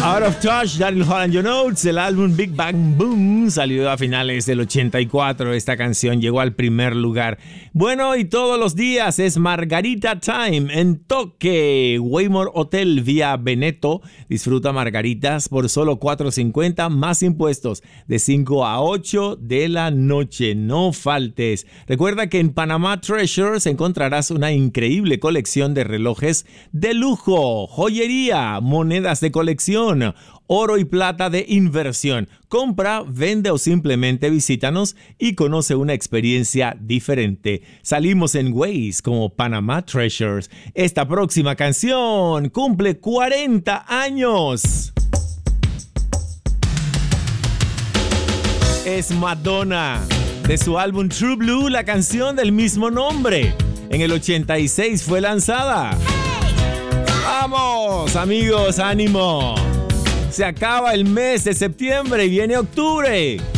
Out of Touch, Daryl Hall and John Oates. El álbum Big Bang Boom salió a finales del 84. Esta canción llegó al primer lugar. Bueno, y todos los días es Margarita Time en Toque. Waymore Hotel vía Veneto. Disfruta margaritas por solo $4.50 más impuestos de 5 a 8 de la noche. No faltes. Recuerda que en Panama Treasures encontrarás una increíble colección de relojes de lujo, joyería, monedas de colección, oro y plata de inversión. Compra, vende o simplemente visítanos y conoce una experiencia diferente. Salimos en Waze como Panama Treasures. Esta próxima canción cumple 40 años. Es Madonna. De su álbum True Blue, la canción del mismo nombre. En el 86 fue lanzada. ¡Vamos, amigos! ¡Ánimo! Se acaba el mes de septiembre y viene octubre.